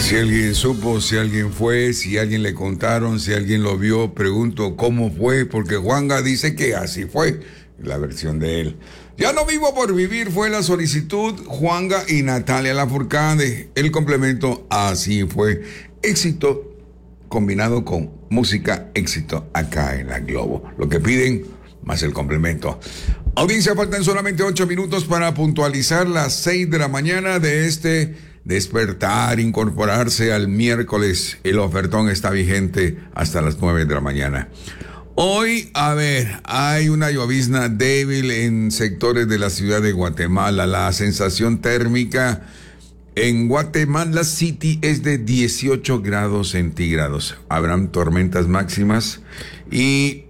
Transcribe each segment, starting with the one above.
Si alguien supo, si alguien fue, si alguien le contaron, si alguien lo vio, pregunto cómo fue, porque Juanga dice que así fue, la versión de él. Ya no vivo por vivir fue la solicitud, Juanga y Natalia Lafourcade. El complemento, así fue. Éxito combinado con música, éxito acá en la Globo. Lo que piden, más el complemento. Audiencia, faltan solamente 8 minutos para puntualizar las 6 de la mañana de este despertar, incorporarse al miércoles. El ofertón está vigente hasta las 9 de la mañana. Hoy, hay una llovizna débil en sectores de la ciudad de Guatemala. La sensación térmica en Guatemala City es de 18 grados centígrados. Habrán tormentas máximas y,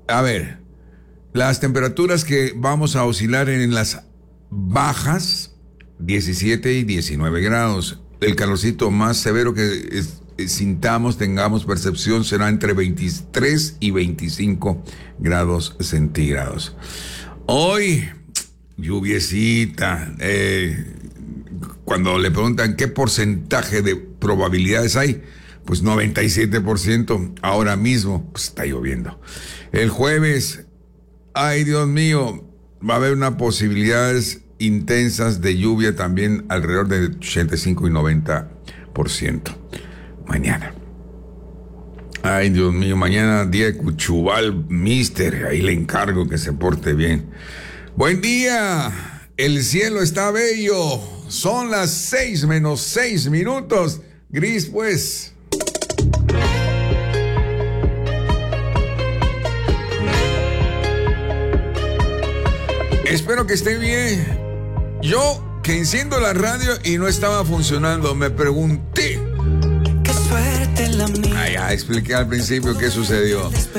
las temperaturas que vamos a oscilar en las bajas, 17 y 19 grados. El calorcito más severo que sintamos, tengamos percepción, será entre 23 y 25 grados centígrados. Hoy, lluviecita. Cuando le preguntan qué porcentaje de probabilidades hay, pues 97%. Ahora mismo, pues está lloviendo. El jueves, ay Dios mío, va a haber unas posibilidades intensas de lluvia también, alrededor de 85 y 90%. Mañana. Ay Dios mío, mañana día de Cuchubal, mister, ahí le encargo que se porte bien. Buen día, el cielo está bello, son las 6 menos 6 minutos, gris pues. Espero que esté bien. Yo, que enciendo la radio y no estaba funcionando, me pregunté. Qué suerte la mía. Ya expliqué al principio qué sucedió.